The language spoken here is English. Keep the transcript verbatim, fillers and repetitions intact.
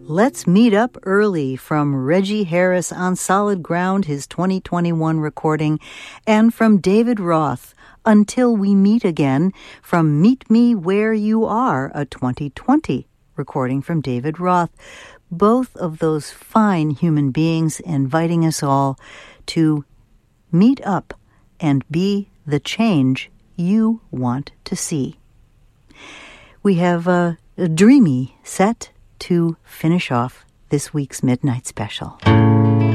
Let's Meet Up Early from Reggie Harris on Solid Ground, his twenty twenty-one recording, and from David Roth, Until We Meet Again, from Meet Me Where You Are, a twenty twenty recording from David Roth. Both of those fine human beings inviting us all to meet up and be the change you want to see. We have a, a dreamy set to finish off this week's Midnight Special.